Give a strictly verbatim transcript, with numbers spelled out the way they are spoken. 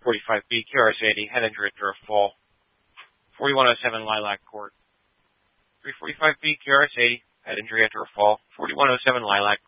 forty-five B, Q R S eighty, head injury after a fall, forty-one oh seven Lilac Court. three forty-five B, Q R S eighty, head injury after a fall, forty-one oh seven Lilac